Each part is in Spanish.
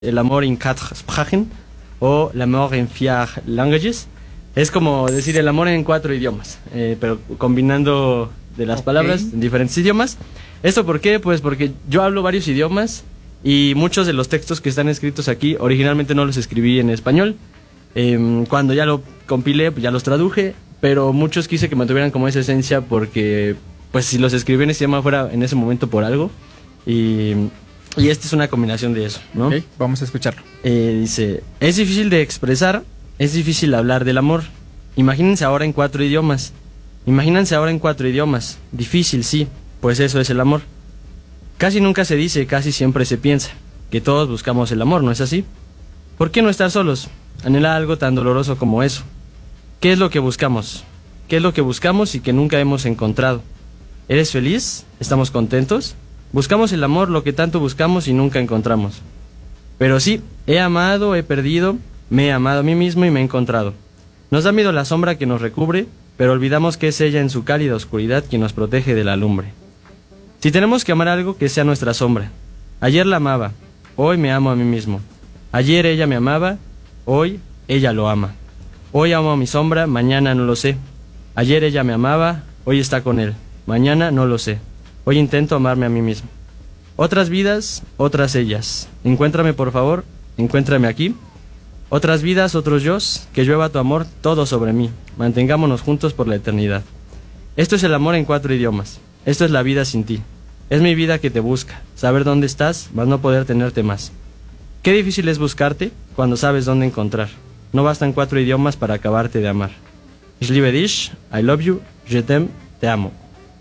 el amor in quatre Sprachen o l'amour en vier languages. Es como decir el amor en 4 idiomas, pero combinando de las palabras en diferentes idiomas. ¿Esto por qué? Pues porque yo hablo varios idiomas y muchos de los textos que están escritos aquí originalmente no los escribí en español. Cuando ya lo compilé, pues ya los traduje, pero muchos quise que mantuvieran como esa esencia porque pues si los escribí en ese idioma fuera en ese momento por algo. Y esta es una combinación de eso, ¿no? Ok, vamos a escucharlo. Dice, es difícil de expresar, es difícil hablar del amor. Imagínense ahora en 4 idiomas. Imagínense ahora en 4 idiomas. Difícil, sí, pues eso es el amor. Casi nunca se dice, casi siempre se piensa, que todos buscamos el amor, ¿no es así? ¿Por qué no estar solos? Anhela algo tan doloroso como eso. ¿Qué es lo que buscamos? ¿Qué es lo que buscamos y que nunca hemos encontrado? ¿Eres feliz? ¿Estamos contentos? Buscamos el amor, lo que tanto buscamos y nunca encontramos. Pero sí, he amado, he perdido, me he amado a mí mismo y me he encontrado. Nos da miedo la sombra que nos recubre, pero olvidamos que es ella en su cálida oscuridad quien nos protege de la lumbre. Si tenemos que amar algo, que sea nuestra sombra. Ayer la amaba, hoy me amo a mí mismo. Ayer ella me amaba, hoy ella lo ama. Hoy amo a mi sombra, mañana no lo sé. Ayer ella me amaba, hoy está con él. Mañana no lo sé. Hoy intento amarme a mí mismo. Otras vidas, otras ellas. Encuéntrame por favor, encuéntrame aquí. Otras vidas, otros yos, que llueva tu amor todo sobre mí. Mantengámonos juntos por la eternidad. Esto es el amor en 4 idiomas. Esto es la vida sin ti. Es mi vida que te busca. Saber dónde estás, mas no poder tenerte más. Qué difícil es buscarte cuando sabes dónde encontrar. No bastan 4 idiomas para acabarte de amar. Ich liebe dich, I love you, je t'aime, te amo.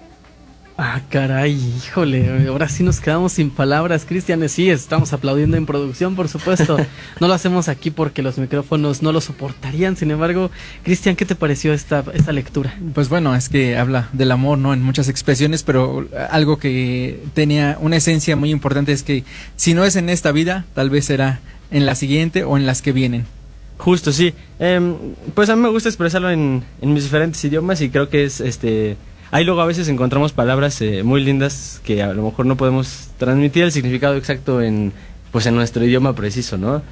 Ah, caray, híjole, ahora sí nos quedamos sin palabras, Cristian. Sí, estamos aplaudiendo en producción, por supuesto. No lo hacemos aquí porque los micrófonos no lo soportarían. Sin embargo, Cristian, ¿qué te pareció esta lectura? Pues bueno, es que habla del amor, ¿no? En muchas expresiones, pero algo que tenía una esencia muy importante es que si no es en esta vida, tal vez será en la siguiente o en las que vienen. Justo, sí. Pues a mí me gusta expresarlo en mis diferentes idiomas y creo que es ahí luego a veces encontramos palabras muy lindas que a lo mejor no podemos transmitir el significado exacto en nuestro idioma preciso, ¿no?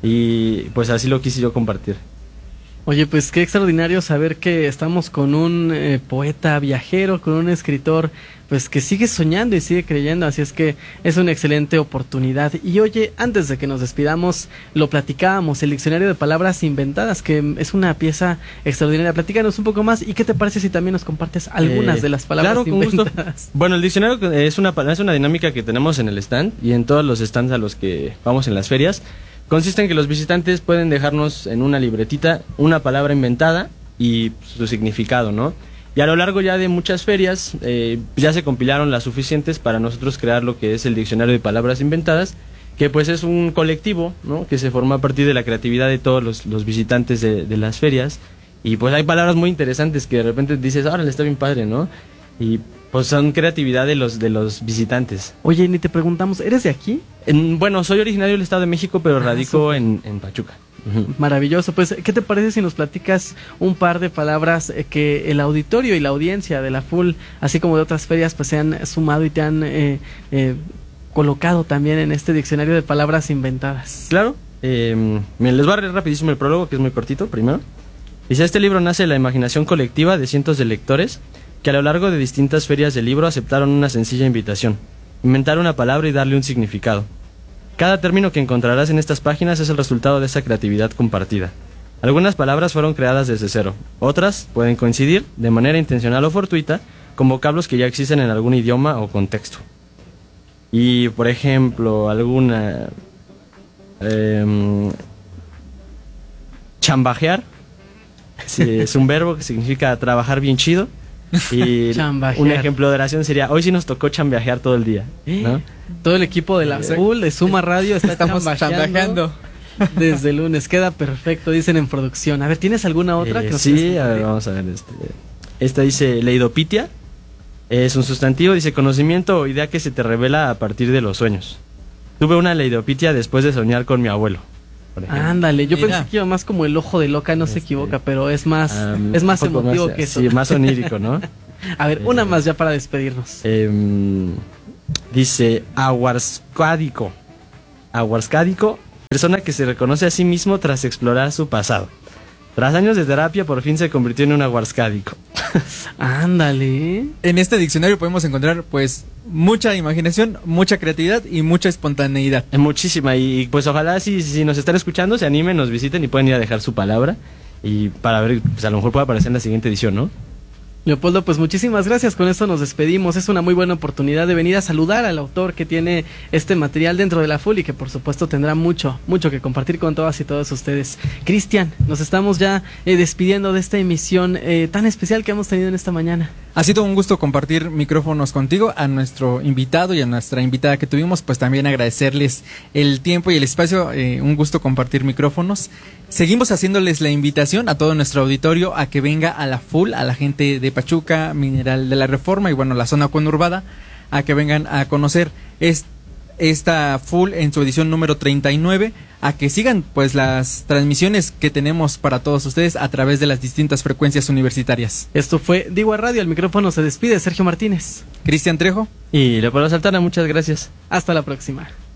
Y pues así lo quise yo compartir. Oye, pues qué extraordinario saber que estamos con un poeta viajero, con un escritor pues que sigue soñando y sigue creyendo, así es que es una excelente oportunidad. Y oye, antes de que nos despidamos, lo platicábamos, el diccionario de palabras inventadas, que es una pieza extraordinaria. Platícanos un poco más y qué te parece si también nos compartes algunas de las palabras inventadas. Con gusto. Bueno, el diccionario es una dinámica que tenemos en el stand y en todos los stands a los que vamos en las ferias. Consiste en que los visitantes pueden dejarnos en una libretita una palabra inventada y su significado, ¿no? Y a lo largo ya de muchas ferias ya se compilaron las suficientes para nosotros crear lo que es el diccionario de palabras inventadas, que pues es un colectivo, ¿no? Que se forma a partir de la creatividad de todos los visitantes de las ferias. Y pues hay palabras muy interesantes que de repente dices, órale, está bien padre, ¿no? Y pues son creatividad de los visitantes. Oye, ni te preguntamos, ¿eres de aquí? Bueno, soy originario del Estado de México, pero radico en Pachuca. Maravilloso, pues ¿qué te parece si nos platicas un par de palabras que el auditorio y la audiencia de la FUL, así como de otras ferias, pues se han sumado y te han colocado también en este diccionario de palabras inventadas? Claro, les voy a leer rapidísimo el prólogo, que es muy cortito, primero. Dice, este libro nace de la imaginación colectiva de cientos de lectores que a lo largo de distintas ferias del libro aceptaron una sencilla invitación: inventar una palabra y darle un significado. Cada término que encontrarás en estas páginas es el resultado de esa creatividad compartida. Algunas palabras fueron creadas desde cero, otras pueden coincidir, de manera intencional o fortuita, con vocablos que ya existen en algún idioma o contexto. Y, por ejemplo, alguna... chambajear, sí, es un verbo que significa trabajar bien chido. Y un ejemplo de oración sería, hoy sí nos tocó chambeajear todo el día, ¿no? Todo el equipo de la FUL, de Suma Radio, estamos chambeajeando desde el lunes. Queda perfecto, dicen en producción. A ver, ¿tienes alguna otra? Que sí, a ver, vamos a ver. Esta dice leidopitia, es un sustantivo, dice conocimiento o idea que se te revela a partir de los sueños. Tuve una leidopitia después de soñar con mi abuelo. Ándale, yo pensé que iba más como el ojo de loca, no se equivoca, pero es más emotivo más, que eso. Sí, más onírico, ¿no? A ver, una más ya para despedirnos. Dice aguarscádico. Aguarscádico persona que se reconoce a sí mismo tras explorar su pasado. Tras años de terapia, por fin se convirtió en un aguascádico. Ándale. En este diccionario podemos encontrar pues mucha imaginación, mucha creatividad y mucha espontaneidad. Muchísima, y pues ojalá si nos están escuchando se animen, nos visiten y pueden ir a dejar su palabra y para ver, pues a lo mejor puede aparecer en la siguiente edición, ¿no? Leopoldo, pues muchísimas gracias, con esto nos despedimos. Es una muy buena oportunidad de venir a saludar al autor que tiene este material dentro de la FUL y que por supuesto tendrá mucho que compartir con todas y todos ustedes. Cristian, nos estamos ya despidiendo de esta emisión tan especial que hemos tenido en esta mañana. Ha sido un gusto compartir micrófonos contigo, a nuestro invitado y a nuestra invitada que tuvimos, pues también agradecerles el tiempo y el espacio, un gusto compartir micrófonos. Seguimos haciéndoles la invitación a todo nuestro auditorio a que venga a la FUL, a la gente de Pachuca, Mineral de la Reforma y bueno, la zona conurbada, a que vengan a conocer esta FUL en su edición número 39, a que sigan pues las transmisiones que tenemos para todos ustedes a través de las distintas frecuencias universitarias. Esto fue Digua Radio, el micrófono se despide, Sergio Martínez, Cristian Trejo y Leopoldo Saltana, muchas gracias. Hasta la próxima.